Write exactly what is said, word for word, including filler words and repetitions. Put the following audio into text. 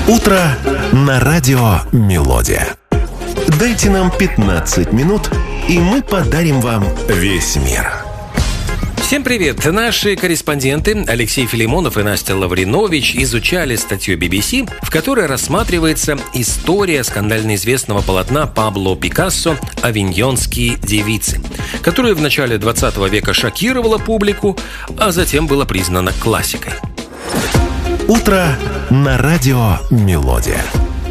Утро на радио «Мелодия». Дайте нам пятнадцать минут, и мы подарим вам весь мир. Всем привет! Наши корреспонденты Алексей Филимонов и Настя Лавринович изучали статью би би си, в которой рассматривается история скандально известного полотна Пабло Пикассо «Авиньонские девицы», которое в начале двадцатого века шокировало публику, а затем было признано классикой. Утро на радио «Мелодия».